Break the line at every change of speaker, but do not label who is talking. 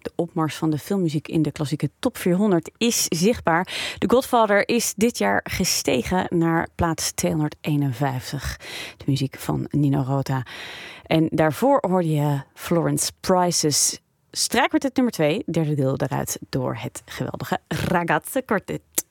De opmars van de filmmuziek in de klassieke top 400 is zichtbaar. The Godfather is dit jaar gestegen naar plaats 251. De muziek van Nino Rota. En daarvoor hoorde je Florence Price's Strijkkwartet nummer 2, derde deel daaruit door het geweldige Ragazze Quartet.